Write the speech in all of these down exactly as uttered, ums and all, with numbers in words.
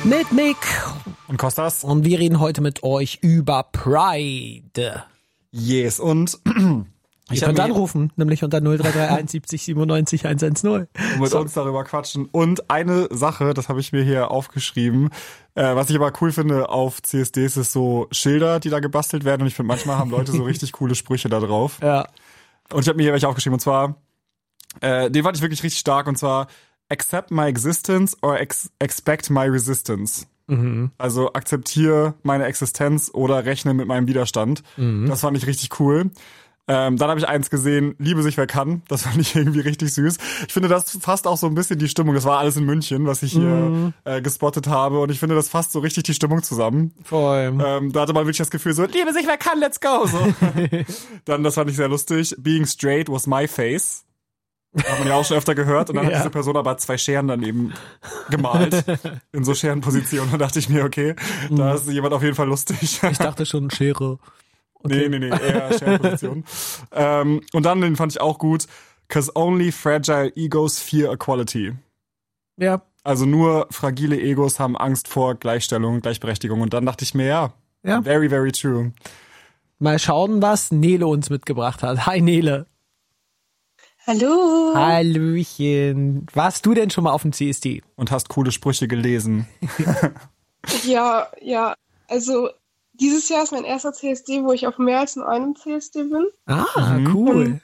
Mit Nick und Kostas. Und wir reden heute mit euch über Pride. Yes, und ich könnt anrufen, nämlich unter null drei drei eins siebzig siebenundneunzig hundertzehn. Und mit so. uns darüber quatschen. Und eine Sache, das habe ich mir hier aufgeschrieben, äh, was ich aber cool finde auf C S Ds, ist so Schilder, die da gebastelt werden. Und ich finde, manchmal haben Leute so richtig coole Sprüche da drauf. Ja. Und ich habe mir hier welche aufgeschrieben, und zwar, äh, den fand ich wirklich richtig stark, und zwar accept my existence or ex- expect my resistance. Mhm. Also akzeptiere meine Existenz oder rechne mit meinem Widerstand. Mhm. Das fand ich richtig cool. Ähm, dann habe ich eins gesehen, liebe sich wer kann. Das fand ich irgendwie richtig süß. Ich finde, das fasst auch so ein bisschen die Stimmung. Das war alles in München, was ich hier mhm. äh, gespottet habe. Und ich finde, das fasst so richtig die Stimmung zusammen. Voll. Ähm, da hatte man wirklich das Gefühl so, liebe sich wer kann, let's go. So. Dann, das fand ich sehr lustig. Being straight was my face. Hat man ja auch schon öfter gehört. Und dann ja. hat diese Person aber zwei Scheren daneben gemalt. In so Scherenpositionen. Und da dachte ich mir, okay, mhm. da ist jemand auf jeden Fall lustig. Ich dachte schon, Schere. Okay. Nee, nee, nee, eher Scherenposition. ähm, und dann, den fand ich auch gut. Cause only fragile egos fear equality. Ja. Also nur fragile Egos haben Angst vor Gleichstellung, Gleichberechtigung. Und dann dachte ich mir, ja, ja. very, very true. Mal schauen, was Nele uns mitgebracht hat. Hi, Nele. Hallo. Hallöchen. Warst du denn schon mal auf dem C S D? Und hast coole Sprüche gelesen? ja, ja. Also dieses Jahr ist mein erster C S D, wo ich auf mehr als in einem C S D bin. Ah, mhm. cool. Und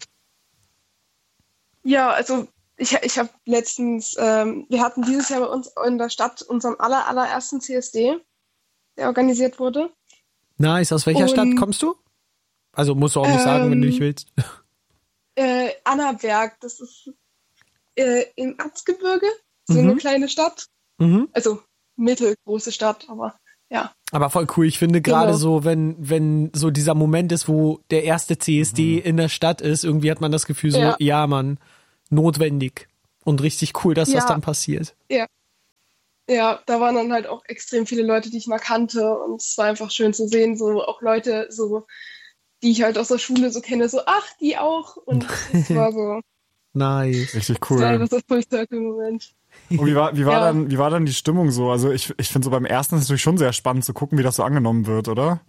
ja, also ich, ich habe letztens, ähm, wir hatten dieses Jahr bei uns in der Stadt unseren aller, allerersten C S D, der organisiert wurde. Nice. Aus welcher Und, Stadt kommst du? Also musst du auch nicht ähm, sagen, wenn du nicht willst. Äh, Annaberg, das ist äh, im Erzgebirge, so mhm. eine kleine Stadt. Mhm. Also mittelgroße Stadt, aber ja. Aber voll cool. Ich finde gerade genau. so, wenn wenn so dieser Moment ist, wo der erste C S D mhm. in der Stadt ist, irgendwie hat man das Gefühl so, ja, ja Mann, notwendig. Und richtig cool, dass ja. das dann passiert. Ja. Ja, da waren dann halt auch extrem viele Leute, die ich mal kannte. Und es war einfach schön zu sehen, so auch Leute, so die ich halt aus der Schule so kenne, so, ach, die auch. Und es war so. Nice. Richtig cool. Ja, das ist voll stark im Moment. Und wie war, wie war ja. dann, wie war dann die Stimmung so? Also ich, ich finde so beim ersten ist es natürlich schon sehr spannend zu gucken, wie das so angenommen wird, oder?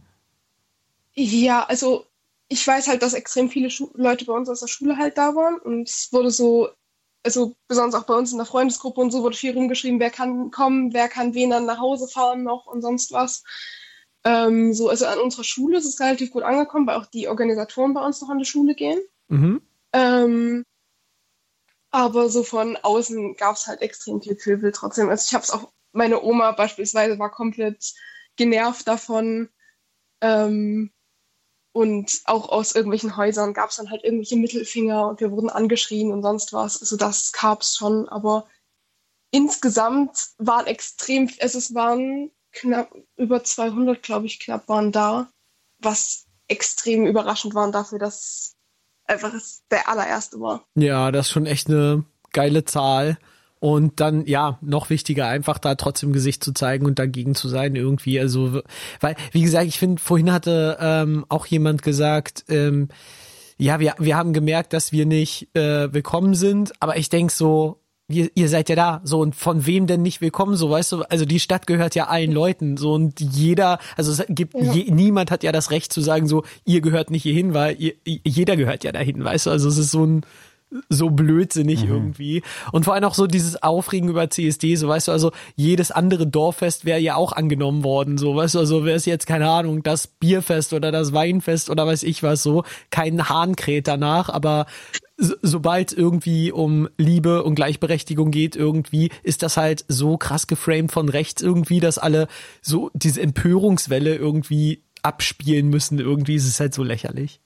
Ja, also ich weiß halt, dass extrem viele Schu- Leute bei uns aus der Schule halt da waren. Und es wurde so, also besonders auch bei uns in der Freundesgruppe und so wurde viel rumgeschrieben, wer kann kommen, wer kann wen dann nach Hause fahren noch und sonst was. Ähm, so, also an unserer Schule ist es relativ gut angekommen, weil auch die Organisatoren bei uns noch an die Schule gehen. Mhm. Ähm, aber so von außen gab es halt extrem viel Pöbel trotzdem. Also ich habe es auch, meine Oma beispielsweise war komplett genervt davon. Ähm, und auch aus irgendwelchen Häusern gab es dann halt irgendwelche Mittelfinger und wir wurden angeschrien und sonst was. Also das gab es schon, aber insgesamt waren extrem, also es waren knapp über zweihundert, glaube ich, knapp waren da, was extrem überraschend war dafür, dass einfach der allererste war. Ja, das ist schon echt eine geile Zahl. Und dann, ja, noch wichtiger, einfach da trotzdem Gesicht zu zeigen und dagegen zu sein irgendwie. Also, weil, wie gesagt, ich finde, vorhin hatte ähm, auch jemand gesagt, ähm, ja, wir, wir haben gemerkt, dass wir nicht äh, willkommen sind, aber ich denk so, Ihr, ihr seid ja da, so, und von wem denn nicht willkommen, so, weißt du, also die Stadt gehört ja allen Leuten, so, und jeder, also es gibt, ja. je, niemand hat ja das Recht zu sagen, so, ihr gehört nicht hierhin, weil ihr, jeder gehört ja dahin, weißt du, also es ist so ein, so blödsinnig mhm. irgendwie. Und vor allem auch so dieses Aufregen über C S D, so, weißt du, also jedes andere Dorffest wäre ja auch angenommen worden, so, weißt du, also wäre es jetzt, keine Ahnung, das Bierfest oder das Weinfest oder weiß ich was, so, kein Hahn kräht danach, aber so, sobald es irgendwie um Liebe und Gleichberechtigung geht irgendwie, ist das halt so krass geframed von rechts irgendwie, dass alle so diese Empörungswelle irgendwie abspielen müssen, irgendwie ist es halt so lächerlich.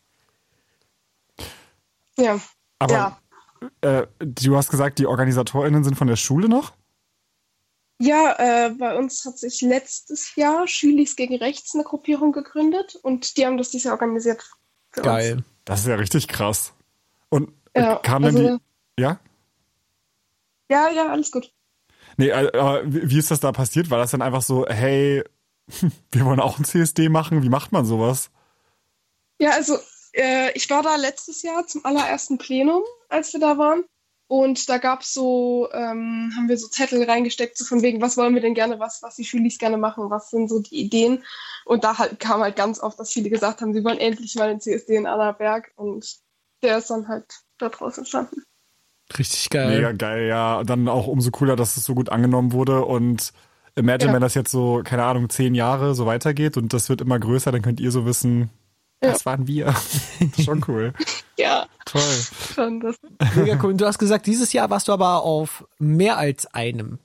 Ja. Aber ja. Äh, du hast gesagt, die OrganisatorInnen sind von der Schule noch? Ja, äh, bei uns hat sich letztes Jahr Schülis gegen Rechts eine Gruppierung gegründet und die haben das dieses Jahr organisiert für Geil. uns. Das ist ja richtig krass. Und äh, ja, kam also, denn die... Ja? Ja, ja, alles gut. Nee, aber wie ist das da passiert? War das dann einfach so, hey, wir wollen auch ein C S D machen? Wie macht man sowas? Ja, also äh, ich war da letztes Jahr zum allerersten Plenum, als wir da waren. Und da gab's so, ähm, haben wir so Zettel reingesteckt, so von wegen, was wollen wir denn gerne, was, was die Schülis gerne machen, was sind so die Ideen. Und da halt kam halt ganz oft, dass viele gesagt haben, sie wollen endlich mal den C S D in Annaberg. Und der ist dann halt da draußen entstanden. Richtig geil. Mega geil, ja. Und dann auch umso cooler, dass es so gut angenommen wurde. Und imagine, ja. wenn das jetzt so, keine Ahnung, zehn Jahre so weitergeht und das wird immer größer, dann könnt ihr so wissen, ja. das waren wir. Schon cool. Ja. Toll. Schon das. Mega cool. Und du hast gesagt, dieses Jahr warst du aber auf mehr als einem.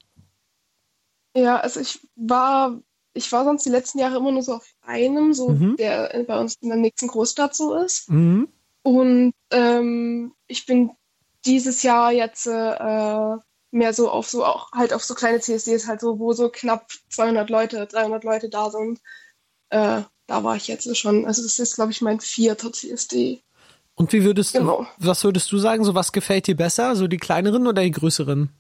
Ja, also ich war, ich war sonst die letzten Jahre immer nur so auf einem, so Mhm. der bei uns in der nächsten Großstadt so ist. Mhm. Und ähm, ich bin dieses Jahr jetzt äh, mehr so auf so auch halt auf so kleine C S Ds halt so, wo so knapp zweihundert Leute, dreihundert Leute da sind. Äh, da war ich jetzt schon. Also das ist, glaube ich, mein vierter C S D. Und wie würdest du, Genau. was würdest du sagen? So, was gefällt dir besser? So die kleineren oder die größeren?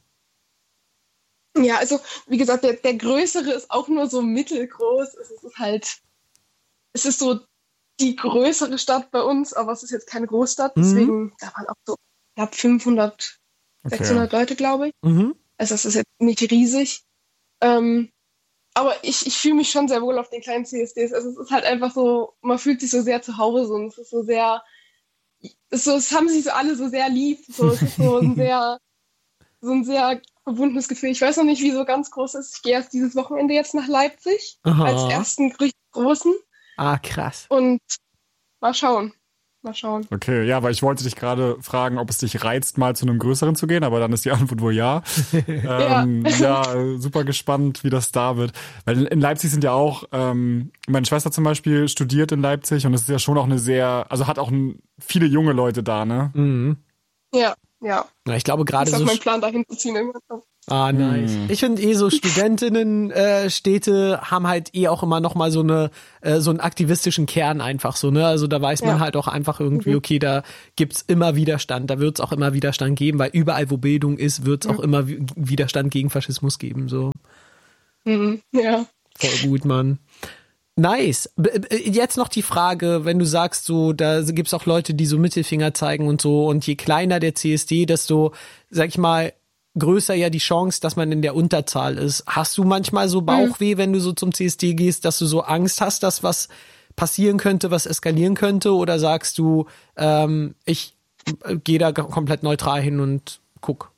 Ja, also wie gesagt, der, der größere ist auch nur so mittelgroß. Es ist halt, es ist so die größere Stadt bei uns, aber es ist jetzt keine Großstadt. Mhm. Deswegen, da waren auch so knapp fünfhundert, Okay. sechshundert Leute, glaube ich. Mhm. Also das ist jetzt nicht riesig. Ähm, aber ich, ich fühle mich schon sehr wohl auf den kleinen C S Ds. Also es ist halt einfach so, man fühlt sich so sehr zu Hause und es ist so sehr, es, ist so, es haben sich so alle so sehr lieb. So, es ist so ein sehr, so ein sehr verbundenes Gefühl. Ich weiß noch nicht, wie so ganz groß ist. Ich gehe erst dieses Wochenende jetzt nach Leipzig Aha. als ersten richtig großen Ah, krass. und mal schauen. Mal schauen. Okay, ja, weil ich wollte dich gerade fragen, ob es dich reizt, mal zu einem größeren zu gehen, aber dann ist die Antwort wohl ja. ähm, ja, super gespannt, wie das da wird. Weil in Leipzig sind ja auch, ähm, meine Schwester zum Beispiel studiert in Leipzig und es ist ja schon auch eine sehr, also hat auch ein, viele junge Leute da, ne? Mhm. Ja, ja. Na, ich glaube gerade Ist auch so. mein Plan, dahin zu ziehen irgendwann. Ah, nice. Hm. Ich finde eh so Studentinnen-Städte haben halt eh auch immer noch mal so eine äh, so einen aktivistischen Kern einfach so, ne? Also da weiß man Ja. halt auch einfach irgendwie, Mhm. okay, da gibt's immer Widerstand, da wird's auch immer Widerstand geben, weil überall, wo Bildung ist, wird's auch immer Wi- Widerstand gegen Faschismus geben, so. Mhm. Ja. Voll gut, Mann. Nice. B- b- Jetzt noch die Frage, wenn du sagst, so, da gibt's auch Leute, die so Mittelfinger zeigen und so, und je kleiner der C S D, desto, sag ich mal, größer ja die Chance, dass man in der Unterzahl ist. Hast du manchmal so Bauchweh, wenn du so zum C S D gehst, dass du so Angst hast, dass was passieren könnte, was eskalieren könnte? Oder sagst du, ähm, ich äh, gehe da g- komplett neutral hin und guck?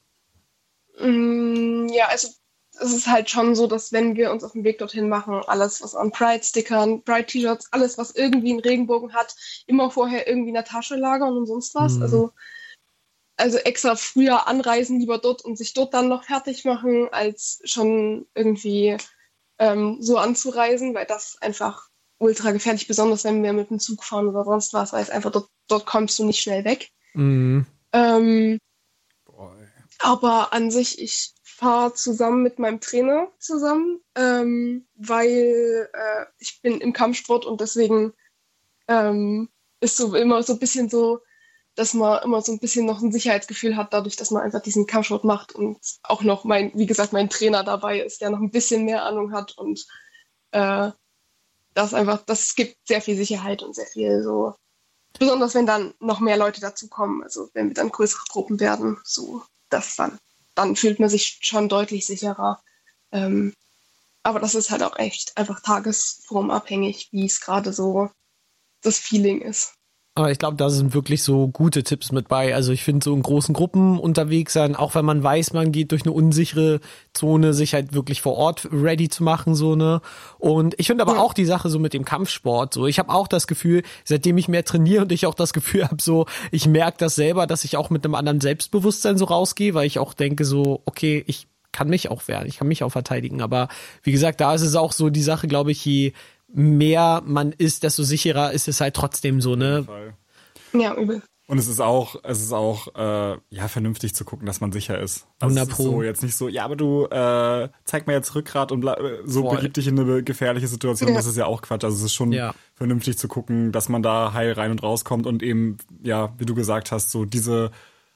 Mm, Ja, also es ist halt schon so, dass wenn wir uns auf den Weg dorthin machen, alles was an Pride-Stickern, Pride-T-Shirts, alles was irgendwie einen Regenbogen hat, immer vorher irgendwie in der Tasche lagern und sonst was. Mhm. Also, also extra früher anreisen, lieber dort und sich dort dann noch fertig machen, als schon irgendwie ähm, so anzureisen, weil das einfach ultra gefährlich, besonders wenn wir mit dem Zug fahren oder sonst was, weil es einfach dort, dort kommst du nicht schnell weg. Mhm. Ähm, Boah, ey. aber an sich, ich fahre zusammen mit meinem Trainer zusammen, ähm, weil äh, ich bin im Kampfsport und deswegen ähm, ist so immer so ein bisschen so, dass man immer so ein bisschen noch ein Sicherheitsgefühl hat, dadurch, dass man einfach diesen Kampfsport macht und auch noch mein, wie gesagt, mein Trainer dabei ist, der noch ein bisschen mehr Ahnung hat und äh, das einfach, das gibt sehr viel Sicherheit und sehr viel so, besonders wenn dann noch mehr Leute dazu kommen, also wenn wir dann größere Gruppen werden, so, das dann, dann fühlt man sich schon deutlich sicherer. Ähm, aber das ist halt auch echt einfach tagesformabhängig, wie es gerade so das Feeling ist. Aber ich glaube, da sind wirklich so gute Tipps mit bei. Also ich finde, so in großen Gruppen unterwegs sein, auch wenn man weiß, man geht durch eine unsichere Zone, sich halt wirklich vor Ort ready zu machen, so ne. Und ich finde aber Ja. auch die Sache so mit dem Kampfsport, so ich habe auch das Gefühl, seitdem ich mehr trainiere und ich auch das Gefühl habe, so ich merke das selber, dass ich auch mit einem anderen Selbstbewusstsein so rausgehe, weil ich auch denke so, okay, ich kann mich auch wehren, ich kann mich auch verteidigen. Aber wie gesagt, da ist es auch so die Sache, glaube ich, je mehr man ist, desto sicherer ist es halt trotzdem so, ne? Fall. Ja, übel. Und es ist auch, es ist auch, äh, ja, vernünftig zu gucken, dass man sicher ist. Also hundert es ist Pro. so jetzt nicht so, ja, aber du, äh, zeig mir jetzt Rückgrat und bla, äh, so Voll. begib dich in eine gefährliche Situation. Ja. Das ist ja auch Quatsch. Also es ist schon Ja. vernünftig zu gucken, dass man da heil rein und rauskommt und eben, ja, wie du gesagt hast, so diese,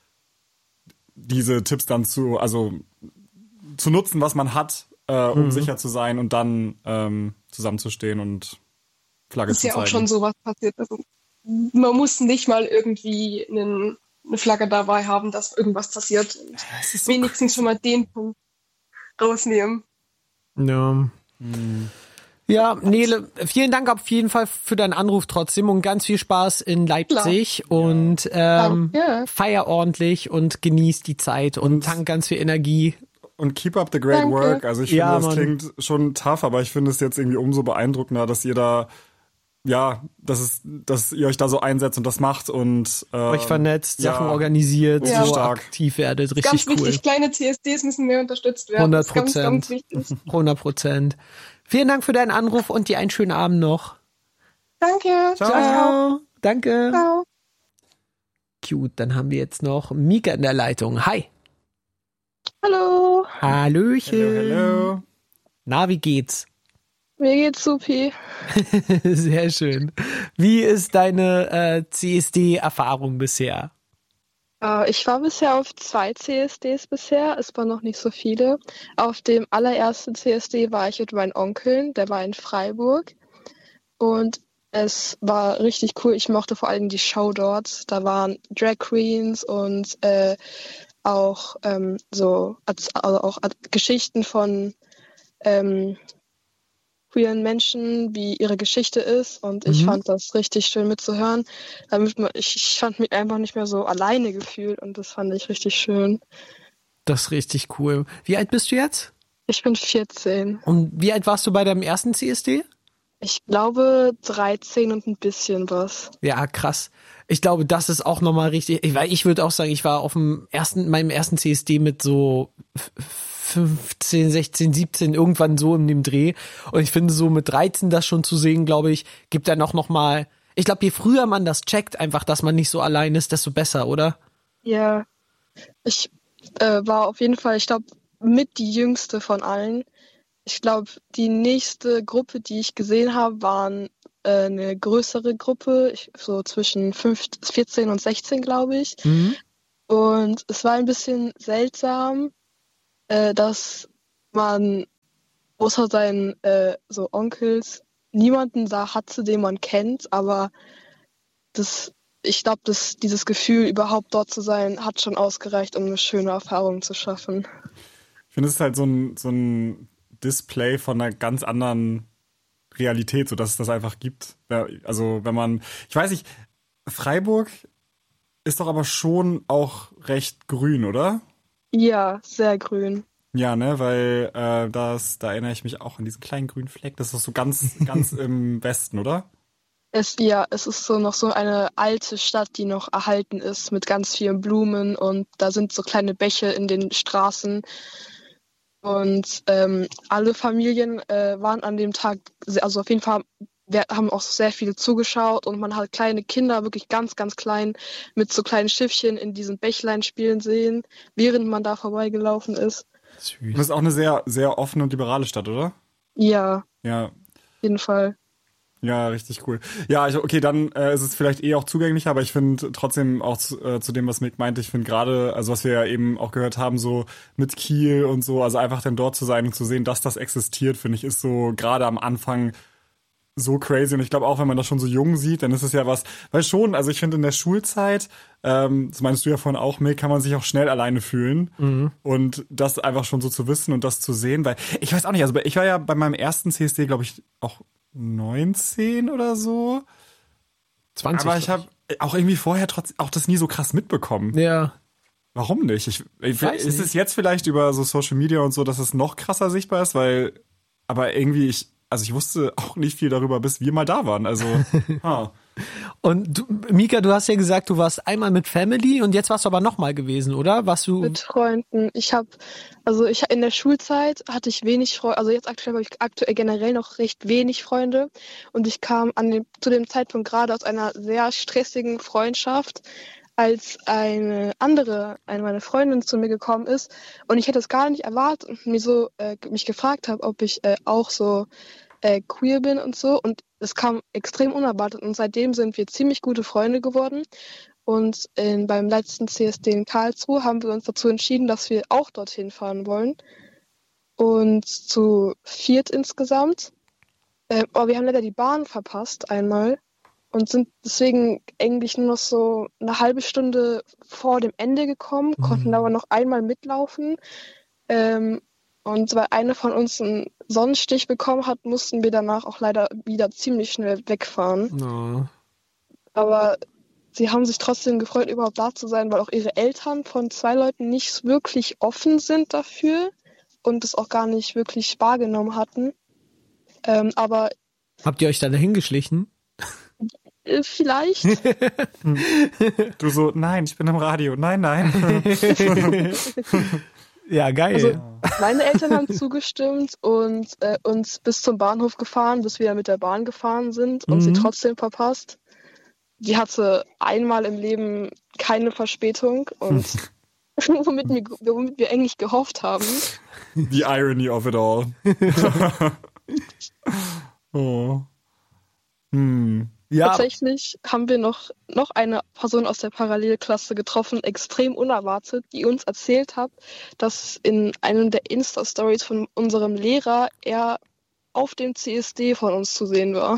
diese Tipps dann zu, also zu nutzen, was man hat, äh, um Mhm. sicher zu sein und dann ähm, zusammenzustehen und Flagge Ist zu ja zeigen. auch schon sowas passiert. Also, man muss nicht mal irgendwie einen eine Flagge dabei haben, dass irgendwas passiert. Und so wenigstens cool. schon mal den Punkt rausnehmen. Ja. Hm. Ja, Nele, vielen Dank auf jeden Fall für deinen Anruf trotzdem und ganz viel Spaß in Leipzig. Klar. Und ähm, ja. feier ordentlich und genieß die Zeit und, und tank ganz viel Energie. Und keep up the great Danke. work. Also ich finde, ja, das Mann. klingt schon tough, aber ich finde es jetzt irgendwie umso beeindruckender, dass ihr da, ja, dass es, dass ihr euch da so einsetzt und das macht und äh, euch vernetzt, ja, Sachen organisiert, ja. so stark. aktiv werdet. Richtig Ganz cool. wichtig, kleine C S Ds müssen mehr unterstützt werden. hundert Das ist ganz, Prozent. ganz wichtig. hundert Prozent. Vielen Dank für deinen Anruf und dir einen schönen Abend noch. Danke. Ciao. Ciao. Danke. Ciao. Cute, dann haben wir jetzt noch Mika in der Leitung. Hi. Hallo. Hallöchen. Hello, hello. Na, wie geht's? Mir geht's supi. Sehr schön. Wie ist deine äh, C S D-Erfahrung bisher? Uh, ich war bisher auf zwei C S Ds bisher, es waren noch nicht so viele. Auf dem allerersten C S D war ich mit meinen Onkeln, der war in Freiburg. Und es war richtig cool. Ich mochte vor allem die Show dort. Da waren Drag Queens und äh, auch ähm, so also auch Geschichten von ähm, queeren Menschen, wie ihre Geschichte ist. Und ich Mhm. fand das richtig schön mitzuhören. Damit man, ich, ich fand mich einfach nicht mehr so alleine gefühlt und das fand ich richtig schön. Das ist richtig cool. Wie alt bist du jetzt? Ich bin vierzehn. Und wie alt warst du bei deinem ersten C S D? Ich glaube dreizehn und ein bisschen was. Ja, krass. Ich glaube, das ist auch nochmal richtig, ich, weil ich würde auch sagen, ich war auf dem ersten, meinem ersten C S D mit so fünfzehn, sechzehn, siebzehn, irgendwann so in dem Dreh. Und ich finde, so mit dreizehn das schon zu sehen, glaube ich, gibt dann auch nochmal, ich glaube, je früher man das checkt, einfach, dass man nicht so allein ist, desto besser, oder? Ja, ich äh, war auf jeden Fall, ich glaube, mit die jüngste von allen. Ich glaube, die nächste Gruppe, die ich gesehen habe, waren äh, eine größere Gruppe, ich, so zwischen vierzehn und sechzehn, glaube ich. Mhm. Und es war ein bisschen seltsam, äh, dass man außer seinen äh, so Onkels niemanden da hatte, den man kennt, aber das, ich glaube, dass dieses Gefühl, überhaupt dort zu sein, hat schon ausgereicht, um eine schöne Erfahrung zu schaffen. Ich finde, es ist halt so ein, so ein Display von einer ganz anderen Realität, so dass es das einfach gibt. Also wenn man, ich weiß nicht, Freiburg ist doch aber schon auch recht grün, oder? Ja, sehr grün. Ja, ne, weil äh, das, da erinnere ich mich auch an diesen kleinen grünen Fleck. Das ist doch so ganz, ganz im Westen, oder? Es, ja, es ist so noch so eine alte Stadt, die noch erhalten ist mit ganz vielen Blumen und da sind so kleine Bäche in den Straßen. Und ähm, alle Familien äh, waren an dem Tag, also auf jeden Fall wir haben auch sehr viele zugeschaut und man hat kleine Kinder, wirklich ganz, ganz klein, mit so kleinen Schiffchen in diesen Bächlein spielen sehen, während man da vorbeigelaufen ist. Süß. Das ist auch eine sehr, sehr offene und liberale Stadt, oder? Ja, Ja. auf jeden Fall. Ja, richtig cool. Ja, ich, okay, dann äh, ist es vielleicht eh auch zugänglicher, aber ich finde trotzdem auch zu, äh, zu dem, was Mick meinte, ich finde gerade, also was wir ja eben auch gehört haben, so mit Kiel und so, also einfach dann dort zu sein und zu sehen, dass das existiert, finde ich, ist so gerade am Anfang so crazy. Und ich glaube auch, wenn man das schon so jung sieht, dann ist es ja was, weil schon, also ich finde in der Schulzeit, ähm, das meinst du ja vorhin auch, Mick, kann man sich auch schnell alleine fühlen. Mhm. Und das einfach schon so zu wissen und das zu sehen, weil ich weiß auch nicht, also ich war ja bei meinem ersten C S D, glaube ich, auch neunzehn oder so. zwanzig. Aber ich habe auch irgendwie vorher trotzdem auch das nie so krass mitbekommen. Ja. Warum nicht? Ich, ich Weiß ist nicht. es jetzt vielleicht über so Social Media und so, dass es noch krasser sichtbar ist, weil aber irgendwie ich also ich wusste auch nicht viel darüber, bis wir mal da waren. Also ah. Und du, Mika, du hast ja gesagt, du warst einmal mit Family und jetzt warst du aber nochmal gewesen, oder? Warst du Mit Freunden. Ich habe, also ich in der Schulzeit hatte ich wenig Freunde, also jetzt aktuell habe ich aktuell generell noch recht wenig Freunde und ich kam an dem, zu dem Zeitpunkt gerade aus einer sehr stressigen Freundschaft, als eine andere, eine meiner Freundinnen zu mir gekommen ist und ich hätte es gar nicht erwartet und mir so äh, mich gefragt habe, ob ich äh, auch so äh, queer bin und so und es kam extrem unerwartet und seitdem sind wir ziemlich gute Freunde geworden. Und in, beim letzten C S D in Karlsruhe haben wir uns dazu entschieden, dass wir auch dorthin fahren wollen. Und zu viert insgesamt. Äh, aber wir haben leider die Bahn verpasst einmal. und sind deswegen eigentlich nur noch so eine halbe Stunde vor dem Ende gekommen, konnten Mhm. aber noch einmal mitlaufen. Ähm, und weil eine von uns einen Sonnenstich bekommen hat, mussten wir danach auch leider wieder ziemlich schnell wegfahren. Oh. Aber sie haben sich trotzdem gefreut, überhaupt da zu sein, weil auch ihre Eltern von zwei Leuten nicht wirklich offen sind dafür und es auch gar nicht wirklich wahrgenommen hatten. Ähm, aber Habt ihr euch da dahin geschlichen? äh, vielleicht. Du so, nein, ich bin im Radio. Nein, nein. Ja, geil. Also meine Eltern haben zugestimmt und äh, uns bis zum Bahnhof gefahren, bis wir mit der Bahn gefahren sind und Mhm. sie trotzdem verpasst. Die hatte einmal im Leben keine Verspätung und womit wir, womit wir eigentlich gehofft haben. The irony of it all. Oh. Hm. ja, Tatsächlich haben wir noch, noch eine Person aus der Parallelklasse getroffen, extrem unerwartet, die uns erzählt hat, dass in einem der Insta-Stories von unserem Lehrer er auf dem C S D von uns zu sehen war.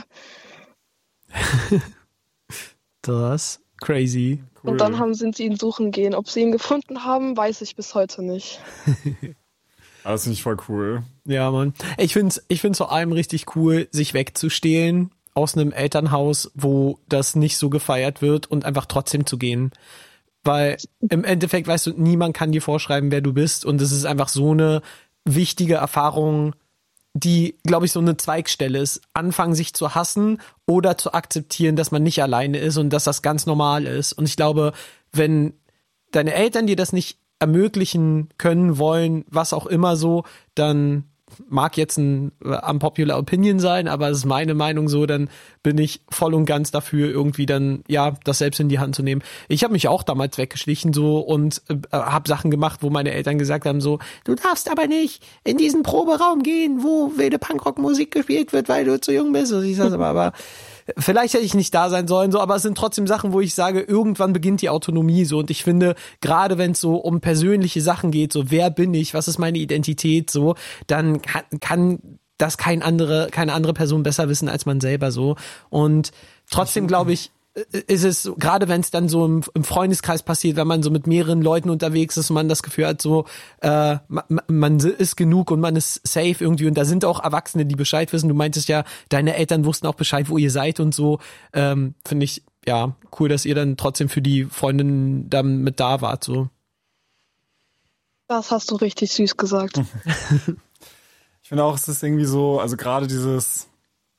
das crazy. Cool. Und dann haben, sind sie ihn suchen gehen. Ob sie ihn gefunden haben, weiß ich bis heute nicht. Ah, das finde ich voll cool. Ja, Mann. Ich find's, ich find's vor allem richtig cool, sich wegzustehlen aus einem Elternhaus, wo das nicht so gefeiert wird und einfach trotzdem zu gehen. Weil im Endeffekt, weißt du, niemand kann dir vorschreiben, wer du bist und es ist einfach so eine wichtige Erfahrung, die, glaube ich, so eine Zweigstelle ist. Anfangen, sich zu hassen oder zu akzeptieren, dass man nicht alleine ist und dass das ganz normal ist. Und ich glaube, wenn deine Eltern dir das nicht ermöglichen können, wollen, was auch immer so, dann mag jetzt ein äh, unpopular Opinion sein, aber es ist meine Meinung so, dann bin ich voll und ganz dafür, irgendwie dann, ja, das selbst in die Hand zu nehmen. Ich habe mich auch damals weggeschlichen so und äh, habe Sachen gemacht, wo meine Eltern gesagt haben so, du darfst aber nicht in diesen Proberaum gehen, wo wilde Punkrock-Musik gespielt wird, weil du zu jung bist. Und ich sage aber, aber vielleicht hätte ich nicht da sein sollen, so, aber es sind trotzdem Sachen, wo ich sage, irgendwann beginnt die Autonomie so und ich finde, gerade wenn es so um persönliche Sachen geht, so wer bin ich, was ist meine Identität, so, dann kann, kann das kein andere, keine andere Person besser wissen als man selber so und trotzdem glaube ich, ist es, so, gerade wenn es dann so im, im Freundeskreis passiert, wenn man so mit mehreren Leuten unterwegs ist und man das Gefühl hat, so äh, man, man ist genug und man ist safe irgendwie und da sind auch Erwachsene, die Bescheid wissen. Du meintest ja, deine Eltern wussten auch Bescheid, wo ihr seid und so. Ähm, finde ich, ja, cool, dass ihr dann trotzdem für die Freundin dann mit da wart. So. Das hast du richtig süß gesagt. Ich finde auch, es ist irgendwie so, also gerade dieses,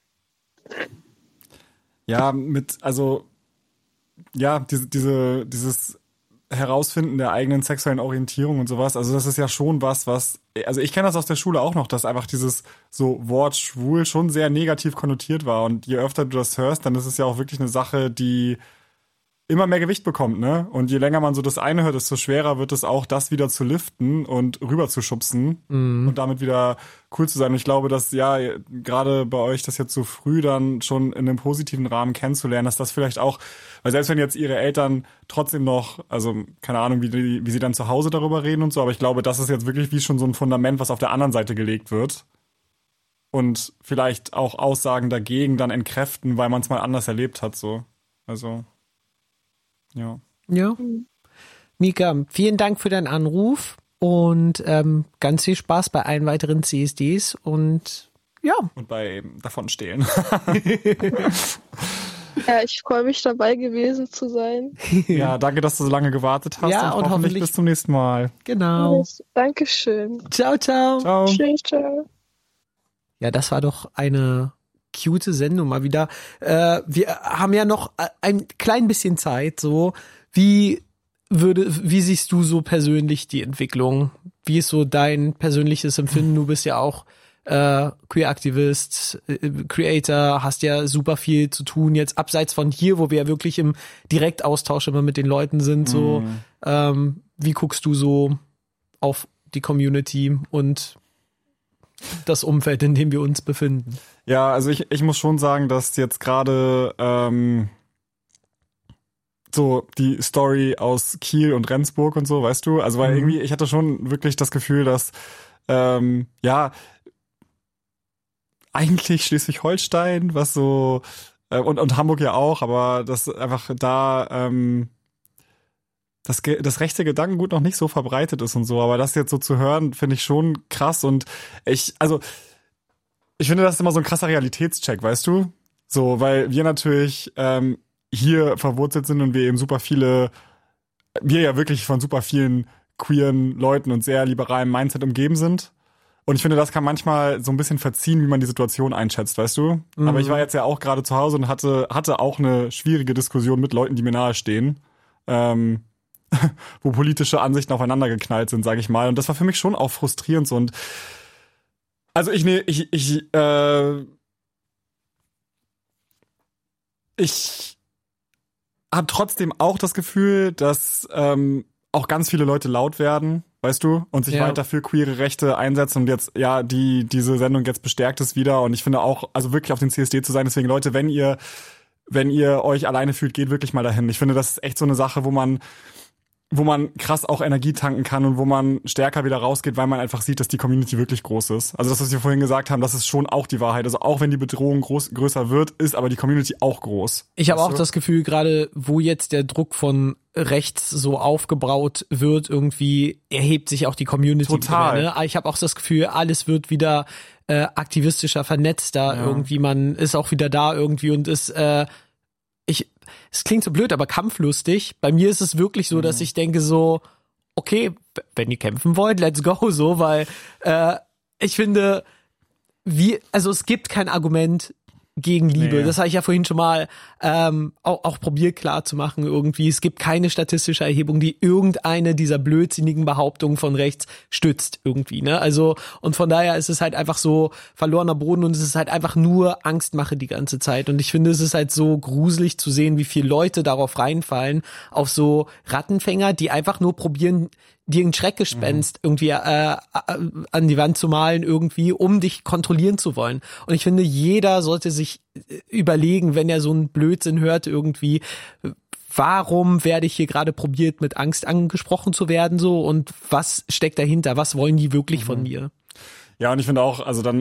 ja, mit, also, ja, diese, diese, dieses Herausfinden der eigenen sexuellen Orientierung und sowas, also das ist ja schon was, was, also ich kenne das aus der Schule auch noch, dass einfach dieses so Wort schwul schon sehr negativ konnotiert war und je öfter du das hörst, dann ist es ja auch wirklich eine Sache, die immer mehr Gewicht bekommt, ne? Und je länger man so das eine hört, desto schwerer wird es auch, das wieder zu liften und rüber zu schubsen Mhm. und damit wieder cool zu sein. Und ich glaube, dass ja gerade bei euch das jetzt so früh dann schon in einem positiven Rahmen kennenzulernen, dass das vielleicht auch, weil selbst wenn jetzt ihre Eltern trotzdem noch, also keine Ahnung, wie, die, wie sie dann zu Hause darüber reden und so, aber ich glaube, das ist jetzt wirklich wie schon so ein Fundament, was auf der anderen Seite gelegt wird. Und vielleicht auch Aussagen dagegen dann entkräften, weil man es mal anders erlebt hat, so. Also ja. Ja. Mika, vielen Dank für deinen Anruf und ähm, ganz viel Spaß bei allen weiteren C S Ds und ja. Und bei davon stehlen. Ja, ich freue mich dabei gewesen zu sein. Ja, danke, dass du so lange gewartet hast Ja, und, und hoffentlich, hoffentlich- bis zum nächsten Mal. Genau. Dankeschön. Ciao, ciao. Ciao. Tschüss, ciao. Ja, das war doch eine cute Sendung mal wieder. Äh, wir haben ja noch ein klein bisschen Zeit, so. Wie würde, wie siehst du so persönlich die Entwicklung? Wie ist so dein persönliches Empfinden? Du bist ja auch äh, Queer-Aktivist, äh, Creator, hast ja super viel zu tun, jetzt abseits von hier, wo wir ja wirklich im Direktaustausch immer mit den Leuten sind, so. Mhm. Ähm, wie guckst du so auf die Community und das Umfeld, in dem wir uns befinden? Ja, also ich, ich muss schon sagen, dass jetzt gerade ähm, so die Story aus Kiel und Rendsburg und so, weißt du, also weil Mhm. irgendwie, ich hatte schon wirklich das Gefühl, dass ähm, ja eigentlich Schleswig-Holstein, was so äh, und, und Hamburg ja auch, aber dass einfach da ähm, das, das rechte Gedankengut noch nicht so verbreitet ist und so, aber das jetzt so zu hören, finde ich schon krass und ich, also ich finde, das ist immer so ein krasser Realitätscheck, weißt du? So, weil wir natürlich ähm, hier verwurzelt sind und wir eben super viele, wir ja wirklich von super vielen queeren Leuten und sehr liberalem Mindset umgeben sind. Und ich finde, das kann manchmal so ein bisschen verziehen, wie man die Situation einschätzt, weißt du? Mhm. Aber ich war jetzt ja auch gerade zu Hause und hatte hatte auch eine schwierige Diskussion mit Leuten, die mir nahe stehen, ähm, wo politische Ansichten aufeinander geknallt sind, sage ich mal. Und das war für mich schon auch frustrierend so. Und also ich ne, ich ich äh, ich habe trotzdem auch das Gefühl, dass ähm, auch ganz viele Leute laut werden, weißt du, und sich ja. weiter für queere Rechte einsetzen und jetzt, ja, die diese Sendung jetzt bestärkt es wieder und ich finde auch, also wirklich auf den C S D zu sein, deswegen Leute, wenn ihr wenn ihr euch alleine fühlt, geht wirklich mal dahin. Ich finde, das ist echt so eine Sache, wo man wo man krass auch Energie tanken kann und wo man stärker wieder rausgeht, weil man einfach sieht, dass die Community wirklich groß ist. Also das, was wir vorhin gesagt haben, das ist schon auch die Wahrheit. Also auch wenn die Bedrohung groß, größer wird, ist aber die Community auch groß. Ich habe auch du? das Gefühl, gerade wo jetzt der Druck von rechts so aufgebraut wird, irgendwie erhebt sich auch die Community. Total. Wieder, ne? Ich habe auch das Gefühl, alles wird wieder äh, aktivistischer, vernetzter. Ja. Irgendwie, man ist auch wieder da irgendwie und ist äh, ich es klingt so blöd, aber kampflustig. Bei mir ist es wirklich so, dass ich denke so, okay, wenn ihr kämpfen wollt, let's go, so, weil äh, ich finde, wie, also es gibt kein Argument gegen Liebe. Nee. Das habe ich ja vorhin schon mal ähm, auch, auch probiert klar zu machen irgendwie. Es gibt keine statistische Erhebung, die irgendeine dieser blödsinnigen Behauptungen von rechts stützt irgendwie, ne? Also, und von daher ist es halt einfach so verlorener Boden und es ist halt einfach nur Angstmache die ganze Zeit. Und ich finde, es ist halt so gruselig zu sehen, wie viele Leute darauf reinfallen, auf so Rattenfänger, die einfach nur probieren, dir ein Schreckgespenst mhm. irgendwie äh, an die Wand zu malen irgendwie, um dich kontrollieren zu wollen. Und ich finde, jeder sollte sich überlegen, wenn er so einen Blödsinn hört irgendwie, warum werde ich hier gerade probiert, mit Angst angesprochen zu werden so und was steckt dahinter? Was wollen die wirklich mhm. von mir? Ja, und ich finde auch, also dann